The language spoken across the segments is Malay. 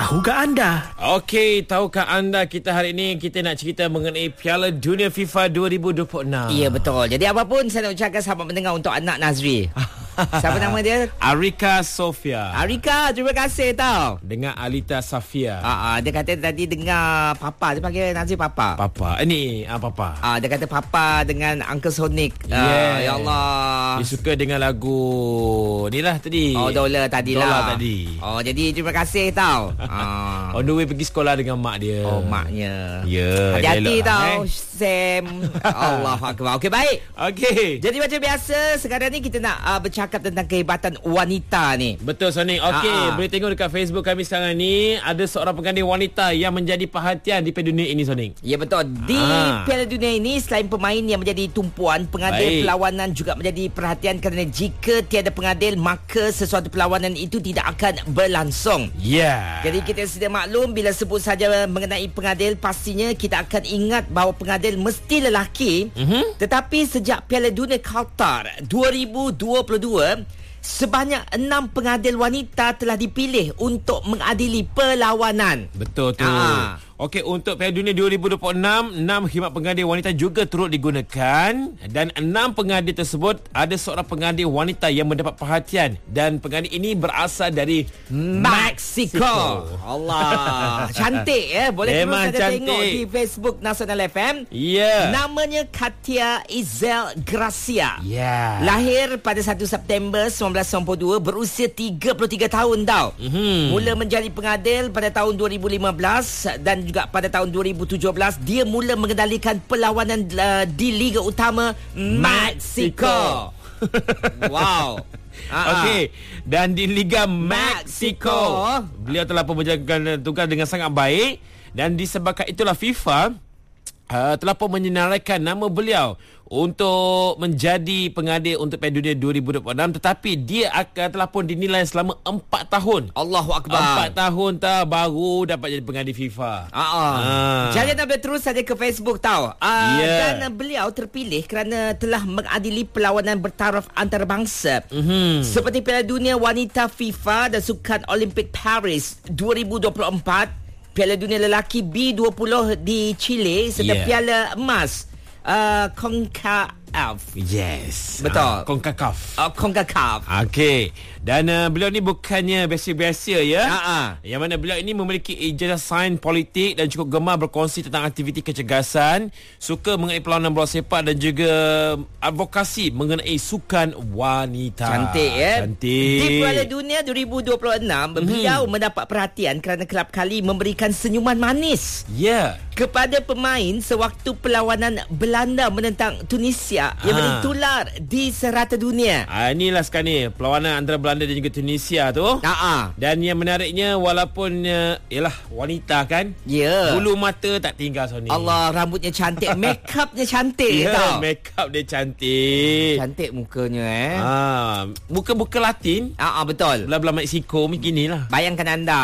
Tahukah anda? Okey, tahukah anda kita hari ini kita nak cerita mengenai Piala Dunia FIFA 2026. Ya, betul. Jadi apapun saya nak ucapkan selamat mendengar untuk anak Nazri. Siapa nama dia? Arika Sofia. Arika, terima kasih tau. Dengan Alita Safia. Dia kata tadi dengar Papa. Dia panggil Nazri Papa. Papa. Papa. Dia kata Papa dengan Uncle Sonic. Yeah. Ya Allah. Dia suka dengan lagu ni lah tadi. Dollar tadi lah. Dollar tadi. Jadi terima kasih tau. On the way pergi sekolah dengan mak dia. Maknya. Ya. Hati-hati tau, Sam. Allahuakbar. Okey, baik. Okey. Jadi macam biasa, sekarang ni kita nak bercakap tentang kehebatan wanita ni. Betul, Sonic. Okey, boleh tengok dekat Facebook kami sekarang ni ada seorang pengantin wanita yang menjadi perhatian di Piala Dunia ini, Sonic. Ya, betul. Di Piala Dunia ini, selain pemain yang menjadi tumpuan, pengadil perlawanan juga menjadi perhatian kerana jika tiada pengadil, maka sesuatu perlawanan itu tidak akan berlangsung. Ya. Jadi kita sedia maklum bila sebut saja mengenai pengadil, pastinya kita akan ingat bahawa pengadil mesti lelaki. Tetapi sejak Piala Dunia Qatar 2022, sebanyak 6 pengadil wanita telah dipilih untuk mengadili perlawanan. Betul tu. Okey, untuk Piala Dunia 2026, 6 khidmat pengadil wanita juga turut digunakan dan 6 pengadil tersebut ada seorang pengadil wanita yang mendapat perhatian dan pengadil ini berasal dari Mexico. Allah, cantik boleh terus saja tengok di Facebook Nasional FM. Ya. Namanya Katia Izel Gracia. Ya. Lahir pada 1 September 1992, berusia 33 tahun tau. Mula menjadi pengadil pada tahun 2015 dan juga pada tahun 2017 dia mula mengendalikan perlawanan di Liga Utama Mexico. Wow. Okey, dan di Liga Mexico beliau telah menjalankan tugas dengan sangat baik dan disebabkan itulah FIFA telah pun menyenaraikan nama beliau untuk menjadi pengadil untuk Piala Dunia 2026, tetapi dia telah pun dinilai selama 4 tahun. Allahuakbar. 4 tahun baru dapat jadi pengadil FIFA. Jangan nak terus saja ke Facebook tau. Dan beliau terpilih kerana telah mengadili perlawanan bertaraf antarabangsa. Seperti Piala Dunia Wanita FIFA dan Sukan Olimpik Paris 2024, Piala Dunia Lelaki B20 di Chile serta Piala Emas CONCACAF. Yes. Betul. CONCACAF. CONCACAF. Okey. Dan beliau ni bukannya biasa-biasa ya. Yang mana beliau ini memiliki ijazah sains politik dan cukup gemar berkongsi tentang aktiviti kecergasan, suka mengenai perlawanan bola sepak dan juga advokasi mengenai sukan wanita. Cantik Cantik. Di Piala Dunia 2026, beliau mendapat perhatian kerana kelab kali memberikan senyuman manis kepada pemain sewaktu perlawanan Belanda menentang Tunisia yang bertular di serata dunia. Inilah sekarang ni perlawanan antara Belanda dan juga Tunisia tu. Dan yang menariknya, walaupun ialah wanita kan, bulu mata tak tinggal Sony. Allah, rambutnya cantik, make upnya cantik tau. Make up dia cantik. Cantik mukanya Muka-muka Latin. Betul. Belah-belah Mexico macam inilah. Bayangkan anda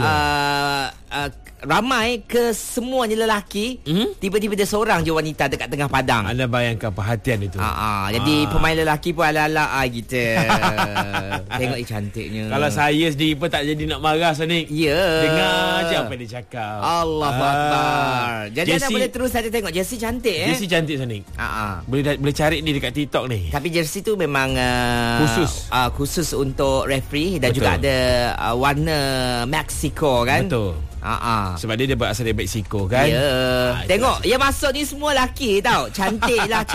ramai ke semuanya lelaki, tiba-tiba dia seorang je wanita dekat tengah padang. Anda bayangkan perhatian itu. Jadi pemain lelaki pun ala-ala kita. Tengok cantiknya. Kalau saya sendiri pun tak jadi nak marah Sonic. Dengar je apa dia cakap. Allahuakbar. Jadi anda boleh terus saja tengok jersey cantik Jersey cantik Sonic. Boleh cari ni dekat TikTok ni. Tapi jersey tu memang khusus untuk referee dan juga ada warna Mexico kan. Betul. Sebab dia berasal dari Mexico kan. Tengok yang masuk ni semua lelaki tau. Cantik lah.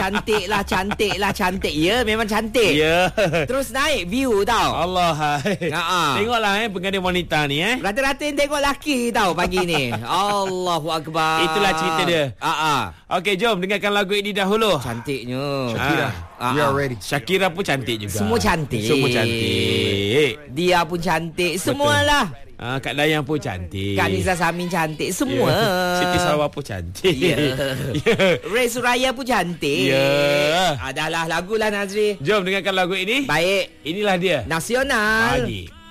Memang cantik. Terus naik view tau. Allah. Tengoklah pengadil wanita ni rata-rata yang tengok lelaki tau pagi ni. Allahuakbar. Itulah cerita dia. Okey, jom dengarkan lagu ini dahulu. Cantiknya Shakira. We are ready. Shakira pun cantik juga. Semua cantik. Dia pun cantik. Semualah. Kak Dayang pun cantik. Kak Nizam Samin cantik. Semua. Siti Sarawak pun cantik. Ray Suraya pun cantik. Adalah lagu lah Nazri. Jom dengarkan lagu ini. Baik. Inilah dia Nasional Pagi.